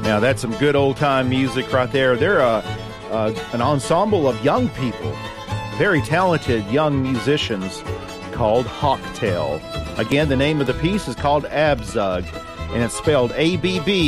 Now, that's some good old-time music right there. They're an ensemble of young people, very talented young musicians called Hawktail. Again, the name of the piece is called Abzug, and it's spelled ABB